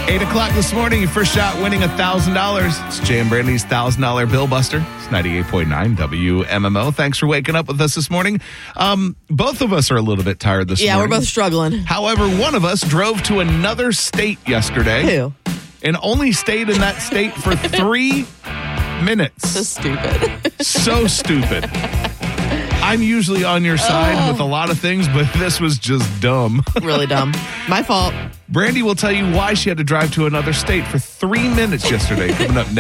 8 o'clock this morning, your first shot winning $1,000. It's Jay and Brandy's $1,000 Bill Buster. It's 98.9 WMMO. Thanks for waking up with us this morning. Both of us are a little bit tired this morning. Yeah, we're both struggling. However, one of us drove to another state yesterday. Who? And only stayed in that state for 3 minutes. So stupid. So stupid. I'm usually on your side with a lot of things, but this was just dumb. Really dumb. My fault. Brandy will tell you why she had to drive to another state for 3 minutes yesterday, coming up next.